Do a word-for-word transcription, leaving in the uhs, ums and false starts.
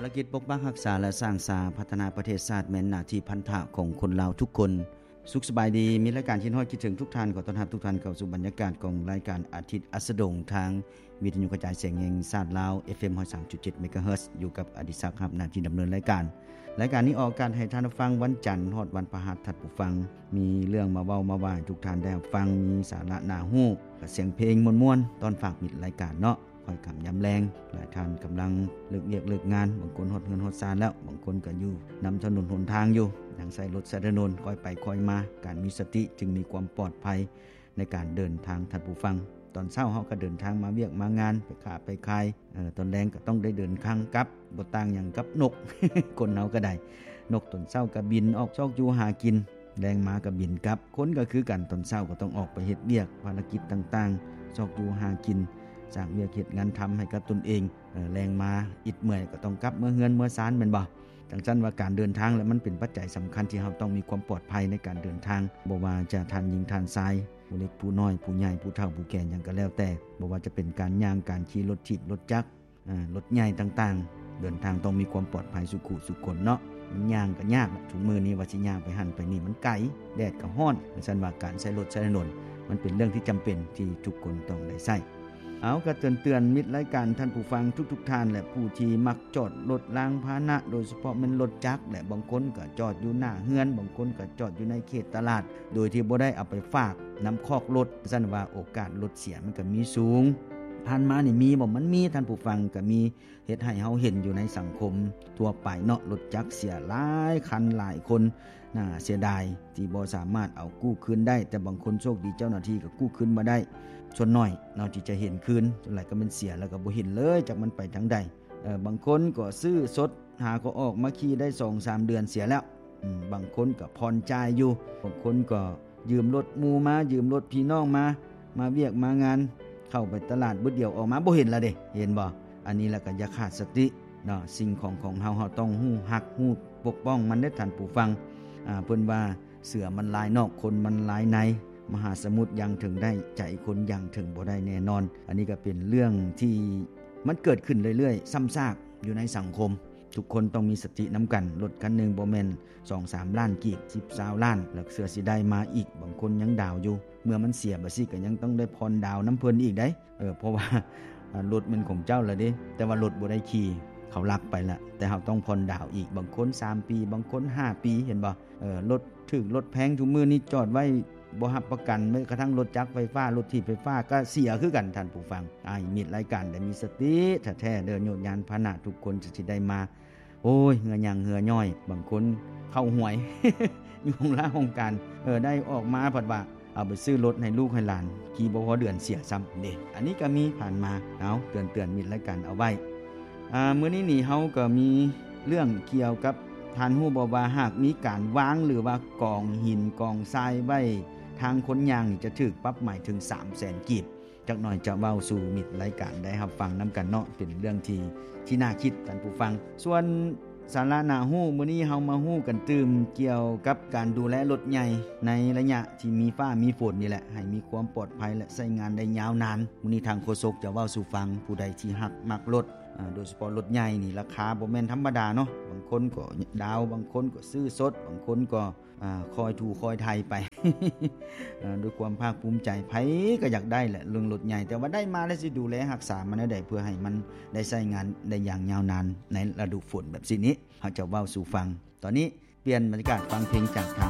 ารกิจปกปักรักษาและสร้างสาพัฒนาประเทศชาติแม่นหน้าที่พันธะของคนลาวทุกคนสุขสบายดีมีรายการคิดฮอดคิดถึงทุกท่านขอต้อนรับทุกท่านเข้าสู่บรรยากาศของรายการอาทิตย์อัสดงทางวิทยุกระจายเสียงแห่งชาติลาว เอฟ เอ็ม หนึ่งร้อยสามจุดเจ็ด เมกะเฮิรตซ์อยู่กับอดิศักดิ์ครับหน้าที่ดำเนินรายการรายการนี้ออกอากาศให้ท่านฟังวันจันทร์ฮอดวันพฤหัสท่านผู้ฟังมีเรื่องมาเว้ามาว่าให้ทุกท่านได้ฟังมีสาระน่าฮู้กับเสียงเพลงม่วนๆตอนฝากมิตรรายการเนาะค่อยค่ำยามแลงหลายท่านกำลังเลิกเวียกเลิกงานบางคนฮอดเงินฮอดซานแล้วบางคนก็อยู่นำถนนหนทางอยู่ยังใส่รถใส่ถนนค่อยไปค่อยมาการมีสติจึงมีความปลอดภัยในการเดินทางท่านผู้ฟังตอนเช้าเฮาก็เดินทางมาเวียกมางานไปค้าไปขายเอ่อตอนแลงก็ต้องได้เดินทางกลับบ่ต่างหยังกับนก คนเฮาก็ได้นกตอนเช้าก็บินออกซอกอยู่หากินแลงมาก็บินกลับคนก็คือกันตอนเช้าก็ต้องออกไปเฮ็ดเวียกภารกิจต่างๆซอกอยู่หากินสร้างเวียกเฮ็ดงานทำให้กับตนเองเอ่อแลงมาอิดเมื่อยก็ต้องกลับเมื่อเฮือนเมื่อศาลแม่นบ่จังซั่นว่าการเดินทางแล้วมันเป็นปัจจัยสำคัญที่เราต้องมีความปลอดภัยในการเดินทางบ่ว่าจะท่านหญิงท่านชายผู้เล็กผู้น้อยผู้ใหญ่ผู้เฒ่าผู้แก่หยังก็แล้วแต่บ่ว่าจะเป็นการย่างการขี่รถถีบรถจักรอ่ารถใหญ่ต่างๆเดินทางต้องมีความปลอดภัยสุขุสุขคนเนาะมันย่างก็ยากถุงมือนี้ว่าสิย่างไปหั่นไปนี่มันไกลแดดก็ร้อนจังซั่นว่าการใช้รถใช้ถนนมันเป็นเรื่องที่จำเป็นที่ทุกคนต้องได้ใช้เอาก็เตือนๆมิตรรายการท่านผู้ฟังทุกๆท่านและผู้ที่มักจอดรถล้างพาหนะโดยเฉพาะแม่นรถจักรและบางคนก็จอดอยู่หน้าเฮือนบางคนก็จอดอยู่ในเขตตลาดโดยที่บ่ได้เอาไปฝากน้ำคอกรถซั่นว่าโอกาสรถเสียมันก็มีสูงผ่านมานี่มีบ่มันมีท่านผู้ฟังก็มีเฮ็ดให้เฮาเห็นอยู่ในสังคมทั่วไปเนาะรถจักรเสียหลายคันหลายคนน่าเสียดายที่บ่สามารถเอากู้คืนได้แต่บางคนโชคดีเจ้าหน้าที่ก็กู้คืนมาได้ส่วนน้อยเนาะที่จะเห็นคืนส่วนหลายก็มันเสียแล้วก็บ่เห็นเลยจักมันไปทางใดเอ่อบางคนก็ซื้อสดหาก็ออกมาขี่ได้ สองสาม เดือนเสียแล้วอืมบางคนก็ผ่อนจ่ายอยู่บางคนก็ยืมรถหมู่มายืมรถพี่น้องมามาเวียกมางานเข้าไปตลาดบึดเดียวออกมาบ่เห็นละเด้เห็นบ่อันนี้แล้วก็อย่าขาดสติเนาะสิ่งของของเฮาเฮาต้องฮู้ฮักฮู้ปกป้องมันเด้อท่านผู้ฟังอ่าเพิ่นว่าเสือมันลายนอกคนมันลายในมหาสมุทรยังถึงได้ใจคนยังถึงบ่ได้แน่นอนอันนี้ก็เป็นเรื่องที่มันเกิดขึ้นเรื่อยๆซ้ำซากอยู่ในสังคมทุกคนต้องมีสตินํากันรถคันนึงบ่แม่น สองสาม ล้านกีบสิบ ยี่สิบล้านแล้วเสือสิได้มาอีกบางคนยังดาวอยู่เมื่อมันเสียบ่สิก็ยังต้องได้ผ่อนดาวน้ำเพิ่นอีกได้เออเพราะว่ารถมันของเจ้าล่ะเด้แต่ว่ารถบ่ได้ขี่เขาลักไปละแต่เฮาต้องผ่อนดาวอีกบางคนสามปีบางคนห้าปีเห็นบ่เออรถถึกรถแพงทุกมื้อนี้จอดไว้บ่รับประกันแม้กระทั่งรถจักรไฟฟ้ารถถีบไฟฟ้าก็เสียคือกันท่านผู้ฟังอ้ายมิตรรายการได้มีสติแท้ๆเดินโยนยานพาหนะทุกคนจะสิได้มาโอ้ยเหือหยังเหือย่อยบางคนเข้าหวย อยู่โรงลาโรงการเออได้ออกมาพัดว่าเอาไปซื้อรถให้ลูกให้หลานขี่บ่พอเดือนเสียซ้ำนี่อันนี้ก็มีผ่านมาเอาเตือนๆมิตรรายการเอาไว้อ่ามื้อนี้นี่เฮาก็มีเรื่องเกี่ยวกับท่านฮู้บ่ว่าหากมีการวางหรือว่ากองหินกองทรายไว้ทางคนย่างนี่จะถูกปรับใหม่ถึง สามแสน กีบจักหน่อยจะเว้าสู่มิตรรายการได้รับฟังนํากันเนาะเป็นเรื่องที่ที่น่าคิดท่านผู้ฟังส่วนสาระน่าฮู้มื้อนี้เฮามาฮู้กันตื่มเกี่ยวกับการดูแลรถใหญ่ในระยะที่มีฟ้ามีฝนนี่แหละให้มีความปลอดภัยและใช้งานได้ยาวนานมื้อนี้ทางโฆษกจะเว้าสู่ฟังผู้ใดที่ฮักมักรถอ่าโดยเฉพาะรถใหญ่นี่ราคาบ่แม่นธรรมดาเนาะบางคนก็ดาวบางคนก็ซื้อสดบางคนก็อ่าคอยถูคอยไทยไป อ่าด้วยความภาคภูมิใจไผก็อยากได้แหละเรื่องรถใหญ่แต่ว่าได้มาแล้วสิดูแลรักษามันได้เพื่อให้มันได้ใช้งานได้อย่างยาวนานในฤดูฝนแบบนี้เฮาจะเว้าสู่ฟังตอนนี้เปลี่ยนบรรยากาศฟังเพลงจากทาง